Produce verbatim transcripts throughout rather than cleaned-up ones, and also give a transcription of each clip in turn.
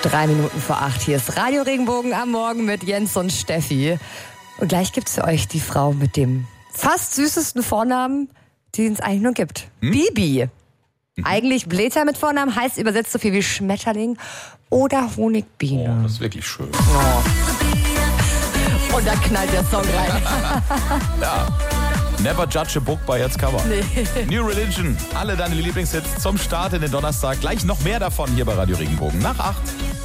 Drei Minuten vor acht. Hier ist Radio Regenbogen am Morgen mit Jens und Steffi. Und gleich gibt's für euch die Frau mit dem fast süßesten Vornamen, den es eigentlich nur gibt. Hm? Bibi. Mhm. Eigentlich Blätter mit Vornamen, heißt übersetzt so viel wie Schmetterling oder Honigbiene. Oh, das ist wirklich schön. Oh. Und dann knallt der Song rein. Ja. Never judge a book by its cover. Nee. New Religion. Alle deine Lieblingshits zum Start in den Donnerstag. Gleich noch mehr davon hier bei Radio Regenbogen. Nach acht.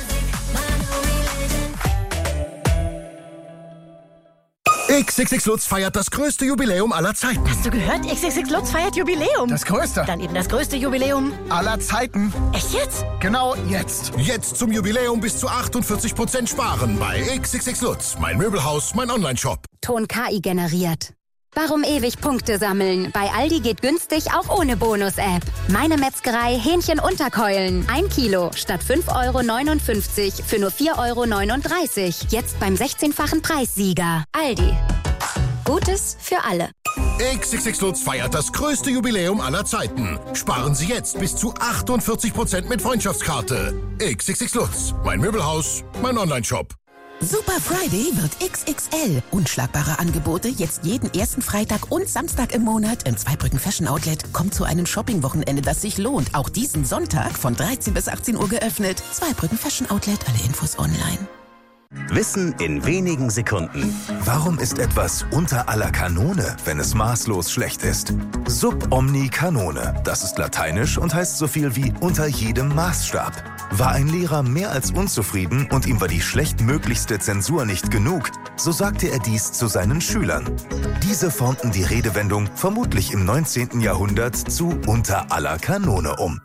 X X X Lutz feiert das größte Jubiläum aller Zeiten. Hast du gehört? X X X Lutz feiert Jubiläum. Das größte. Dann eben das größte Jubiläum aller Zeiten. Echt jetzt? Genau jetzt. Jetzt zum Jubiläum bis zu achtundvierzig Prozent sparen bei X X X Lutz. Mein Möbelhaus, mein Onlineshop. Ton K I generiert. Warum ewig Punkte sammeln? Bei Aldi geht günstig auch ohne Bonus-App. Meine Metzgerei Hähnchen-Unterkeulen. Ein Kilo statt fünf Euro neunundfünfzig für nur vier Euro neununddreißig. Jetzt beim sechzehnfachen Preissieger. Aldi. Gutes für alle. X X X Lutz feiert das größte Jubiläum aller Zeiten. Sparen Sie jetzt bis zu achtundvierzig Prozent mit Freundschaftskarte. X X X Lutz. Mein Möbelhaus, mein Onlineshop. Super Friday wird X X L. Unschlagbare Angebote jetzt jeden ersten Freitag und Samstag im Monat im Zweibrücken Fashion Outlet. Kommt zu einem Shopping-Wochenende, das sich lohnt. Auch diesen Sonntag von dreizehn bis achtzehn Uhr geöffnet. Zweibrücken Fashion Outlet, alle Infos online. Wissen in wenigen Sekunden. Warum ist etwas unter aller Kanone, wenn es maßlos schlecht ist? Sub omni Kanone. Das ist lateinisch und heißt so viel wie unter jedem Maßstab. War ein Lehrer mehr als unzufrieden und ihm war die schlechtmöglichste Zensur nicht genug, so sagte er dies zu seinen Schülern. Diese formten die Redewendung vermutlich im neunzehnten Jahrhundert zu unter aller Kanone um.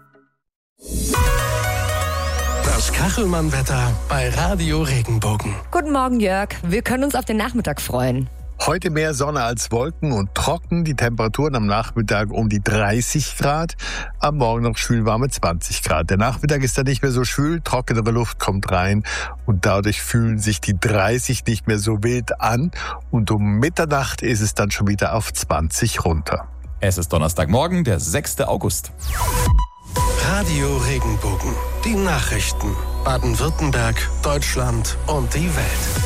Das Kachelmann-Wetter bei Radio Regenbogen. Guten Morgen, Jörg. Wir können uns auf den Nachmittag freuen. Heute mehr Sonne als Wolken und trocken. Die Temperaturen am Nachmittag um die dreißig Grad. Am Morgen noch schwülwarme zwanzig Grad. Der Nachmittag ist dann nicht mehr so schwül. Trockenere Luft kommt rein. Und dadurch fühlen sich die dreißig nicht mehr so wild an. Und um Mitternacht ist es dann schon wieder auf zwanzig runter. Es ist Donnerstagmorgen, der sechster August. Radio Regenbogen. Die Nachrichten. Baden-Württemberg, Deutschland und die Welt.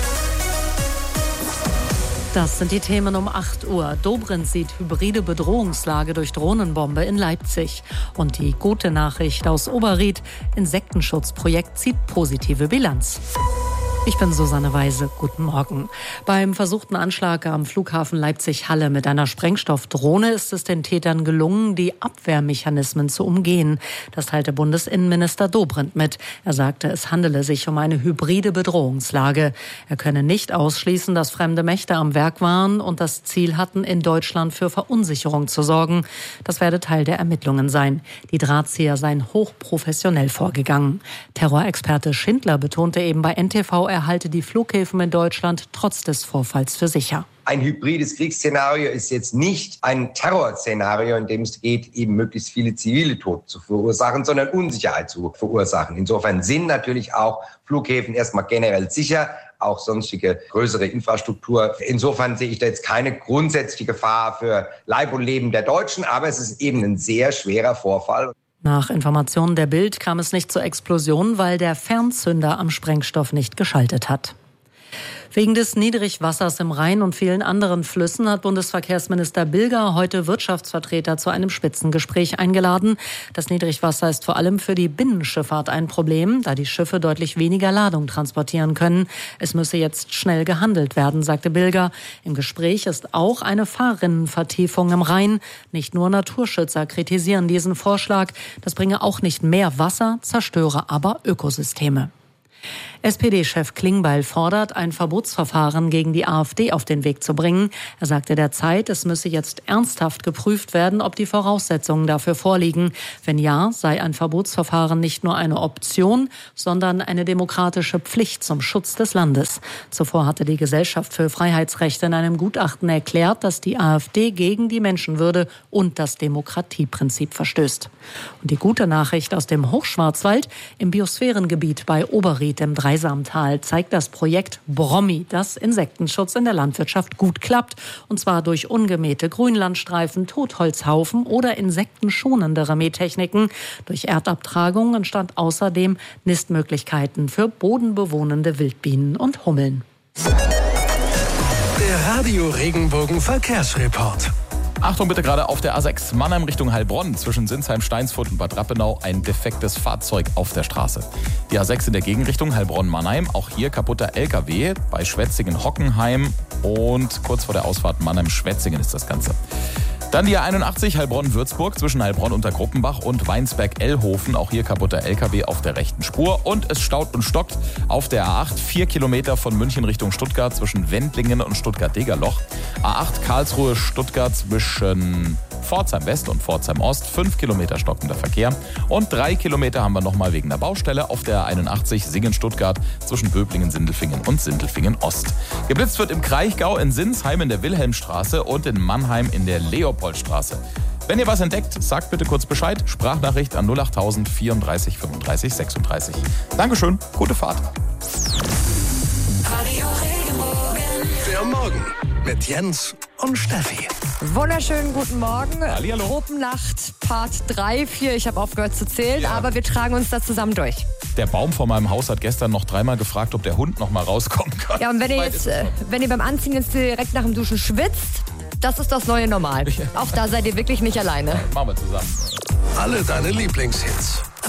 Das sind die Themen um acht Uhr. Dobrindt sieht hybride Bedrohungslage durch Drohnenbombe in Leipzig. Und die gute Nachricht aus Oberried: Insektenschutzprojekt zieht positive Bilanz. Ich bin Susanne Weise. Guten Morgen. Beim versuchten Anschlag am Flughafen Leipzig-Halle mit einer Sprengstoffdrohne ist es den Tätern gelungen, die Abwehrmechanismen zu umgehen. Das teilte Bundesinnenminister Dobrindt mit. Er sagte, es handele sich um eine hybride Bedrohungslage. Er könne nicht ausschließen, dass fremde Mächte am Werk waren und das Ziel hatten, in Deutschland für Verunsicherung zu sorgen. Das werde Teil der Ermittlungen sein. Die Drahtzieher seien hochprofessionell vorgegangen. Terrorexperte Schindler betonte eben bei N T V, er halte die Flughäfen in Deutschland trotz des Vorfalls für sicher. Ein hybrides Kriegsszenario ist jetzt nicht ein Terrorszenario, in dem es geht, eben möglichst viele zivile Tote zu verursachen, sondern Unsicherheit zu verursachen. Insofern sind natürlich auch Flughäfen erstmal generell sicher, auch sonstige größere Infrastruktur. Insofern sehe ich da jetzt keine grundsätzliche Gefahr für Leib und Leben der Deutschen, aber es ist eben ein sehr schwerer Vorfall. Nach Informationen der Bild kam es nicht zur Explosion, weil der Fernzünder am Sprengstoff nicht geschaltet hat. Wegen des Niedrigwassers im Rhein und vielen anderen Flüssen hat Bundesverkehrsminister Bilger heute Wirtschaftsvertreter zu einem Spitzengespräch eingeladen. Das Niedrigwasser ist vor allem für die Binnenschifffahrt ein Problem, da die Schiffe deutlich weniger Ladung transportieren können. Es müsse jetzt schnell gehandelt werden, sagte Bilger. Im Gespräch ist auch eine Fahrrinnenvertiefung im Rhein. Nicht nur Naturschützer kritisieren diesen Vorschlag. Das bringe auch nicht mehr Wasser, zerstöre aber Ökosysteme. S P D-Chef Klingbeil fordert, ein Verbotsverfahren gegen die AfD auf den Weg zu bringen. Er sagte der Zeit, es müsse jetzt ernsthaft geprüft werden, ob die Voraussetzungen dafür vorliegen. Wenn ja, sei ein Verbotsverfahren nicht nur eine Option, sondern eine demokratische Pflicht zum Schutz des Landes. Zuvor hatte die Gesellschaft für Freiheitsrechte in einem Gutachten erklärt, dass die AfD gegen die Menschenwürde und das Demokratieprinzip verstößt. Und die gute Nachricht aus dem Hochschwarzwald: Im Biosphärengebiet bei Oberried Waldgebiet im Dreisamtal zeigt das Projekt Brommi, dass Insektenschutz in der Landwirtschaft gut klappt. Und zwar durch ungemähte Grünlandstreifen, Totholzhaufen oder insektenschonendere Mähtechniken. Durch Erdabtragung entstand außerdem Nistmöglichkeiten für bodenbewohnende Wildbienen und Hummeln. Der Radio Regenbogen Verkehrsreport. Achtung bitte, gerade auf der A sechs Mannheim Richtung Heilbronn zwischen Sinsheim, Steinsfurt und Bad Rappenau ein defektes Fahrzeug auf der Straße. Die A sechs in der Gegenrichtung Heilbronn-Mannheim, auch hier kaputter L K W bei Schwetzingen-Hockenheim und kurz vor der Ausfahrt Mannheim-Schwetzingen ist das Ganze. Dann die A einundachtzig Heilbronn-Würzburg zwischen Heilbronn-Untergruppenbach und Weinsberg-Ellhofen. Auch hier kaputter L K W auf der rechten Spur. Und es staut und stockt auf der A acht, vier Kilometer von München Richtung Stuttgart zwischen Wendlingen und Stuttgart-Degerloch. A acht Karlsruhe-Stuttgart zwischen Pforzheim West und Pforzheim Ost, fünf Kilometer stockender Verkehr. Und drei Kilometer haben wir nochmal wegen der Baustelle auf der A einundachtzig Singen-Stuttgart zwischen Böblingen, Sindelfingen und Sindelfingen Ost. Geblitzt wird im Kraichgau, in Sinsheim in der Wilhelmstraße und in Mannheim in der Leopoldstraße. Wenn ihr was entdeckt, sagt bitte kurz Bescheid. Sprachnachricht an null achttausend vierunddreißig fünfunddreißig sechsunddreißig. Dankeschön, gute Fahrt. Der Morgen mit Jens und Steffi. Wunderschönen guten Morgen. Hallihallo. Tropennacht Part drei, vier. Ich habe aufgehört zu zählen, ja. aber wir tragen uns da zusammen durch. Der Baum vor meinem Haus hat gestern noch dreimal gefragt, ob der Hund noch mal rauskommen kann. Ja, und wenn ihr jetzt, äh, wenn ihr beim Anziehen jetzt direkt nach dem Duschen schwitzt, das ist das neue Normal. Auch da seid ihr wirklich nicht alleine. Machen wir zusammen. Alle deine Lieblingshits.